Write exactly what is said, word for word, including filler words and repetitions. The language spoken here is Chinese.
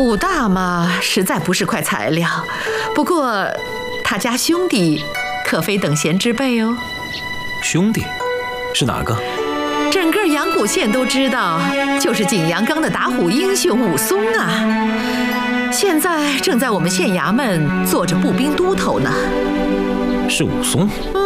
武大嘛，实在不是块材料。不过，他家兄弟可非等闲之辈哦。 兄弟，是哪个？ 整个阳谷县都知道，就是景阳冈的打虎英雄武松啊。现在正在我们县衙门做着步兵都头呢。 是武松？ 嗯。